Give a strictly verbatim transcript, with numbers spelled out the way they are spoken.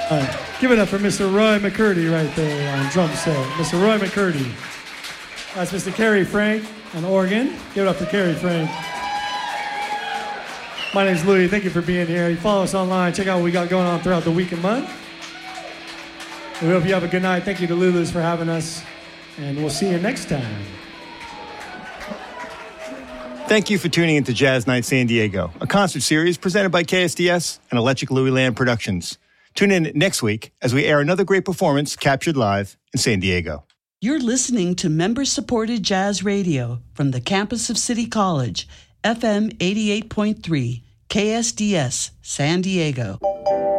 All right. Give it up for Mister Roy McCurdy right there on drum set. Mister Roy McCurdy. That's Mister Kerry Frank on organ. Give it up for Kerry Frank. My name's Louis. Thank you for being here. You follow us online. Check out what we got going on throughout the week and month. We hope you have a good night. Thank you to Lulu's for having us. And we'll see you next time. Thank you for tuning into Jazz Night San Diego, a concert series presented by K S D S and Electric Louis Land Productions. Tune in next week as we air another great performance captured live in San Diego. You're listening to member-supported jazz radio from the campus of City College, F M eighty-eight point three, K S D S, San Diego.